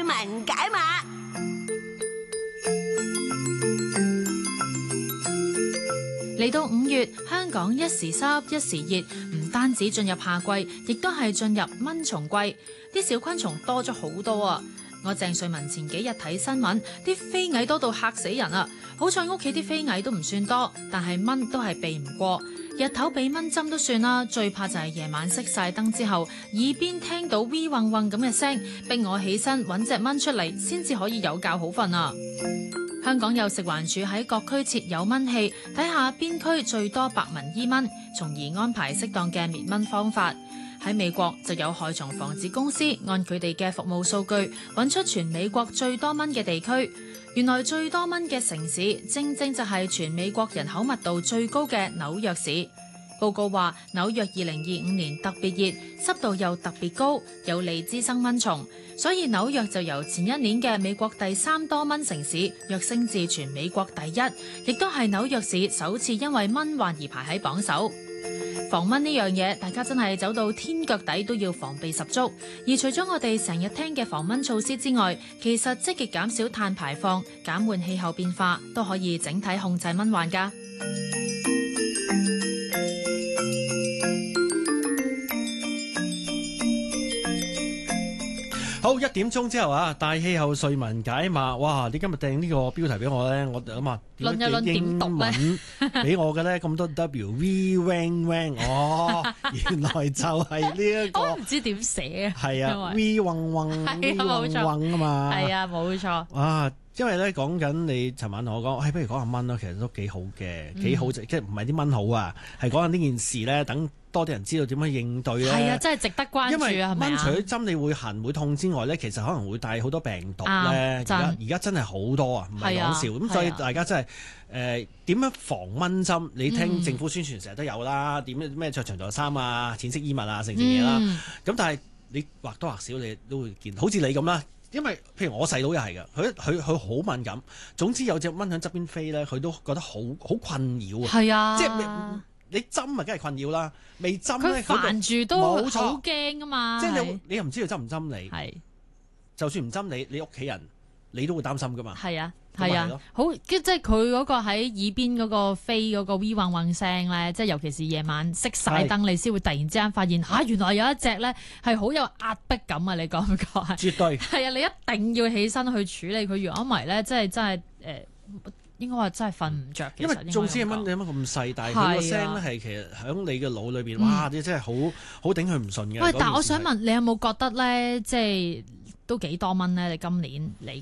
民解碼。 嚟到5月，香港一時濕一時熱，唔單止進入夏季，亦都係進入蚊蟲季，啲小昆蟲多咗好多啊！我鄭瑞文前幾日睇新聞，啲飛蟻多到嚇死人啊！好彩屋企啲飛蟻都唔算多，但係蚊都係避唔過。日頭俾蚊針都算啦，最怕就係夜晚熄晒燈之後，耳邊聽到 V 嗡嗡咁嘅聲，逼我起身揾隻蚊出嚟，先至可以有覺好瞓啊！香港有食環署喺各區設有蚊器，睇下邊區最多白紋伊蚊，從而安排適當嘅滅蚊方法。喺美國就有害蟲防治公司按佢哋嘅服務數據，揾出全美國最多蚊嘅地區。原來最多蚊嘅城市，正正就係全美國人口密度最高嘅紐約市。報告話，紐約2025年特別熱，濕度又特別高，有利滋生蚊蟲，所以紐約就由前一年嘅美國第3多蚊城市躍升至全美國第1，亦都係紐約市首次因為蚊患而排喺榜首。防蚊呢樣嘢，大家真係走到天腳底都要防備十足。而除咗我哋成日聽嘅防蚊措施之外，其實積極減少碳排放、減緩氣候變化，都可以整體控制蚊患㗎。 好，1點鐘之後啊，大氣候瑞文解碼。哇！你今日訂呢個標題俾我咧，我諗啊， 論一論點讀咧？ 俾我嘅咧咁多 W wang wang， 哦，原來就係呢一個。 我唔知點寫啊。 係啊 ，V 嗡嗡 V 嗡嗡啊嘛。 係啊，冇錯。 啊，因為咧講緊你尋晚同我講，不如講下蚊咯，其實都幾好嘅，幾好即係唔係啲蚊好啊，係講緊呢件事咧，等多啲人知道點樣應對咧。 係啊，真係值得關注啊，係咪啊？ 因為蚊除咗針你會痕會痛之外咧，其實可能會帶好多病毒咧。而家真係好多啊，唔係講笑。咁所以大家真係點樣防蚊針？你聽政府宣傳成日都有啦，點咩着長袖衫啊、淺色衣物啊，成件嘢啦。咁但係你或多或少你都會見，好似你咁啦。因為譬如我細佬又係㗎，佢好敏感。總之有隻蚊喺側邊飛咧，佢都覺得好困擾啊。係啊，即係你針啊，梗係困擾啦。未針咧， 佢煩住都好驚㗎嘛。 即係你又唔知道針唔針你。係，就算唔針你屋企人你都會擔心㗎嘛。係啊。係啊， 好即係佢嗰個喺耳邊嗰個飛嗰個 V 嗡嗡聲咧，即係尤其是夜晚熄晒燈，你先會突然之間發現原來有一隻咧係好有壓迫感啊！你覺唔覺啊？ 絕對係啊！你一定要起身去處理佢，如果唔係咧，真係應該話真係瞓唔着嘅。 因為縱使蚊你蚊咁細，但係佢個聲咧係其實喺你嘅腦裏邊，哇！你真係好頂佢唔順嘅。 喂，但係我想問你有冇覺得咧，即係都幾多蚊咧？你今年嚟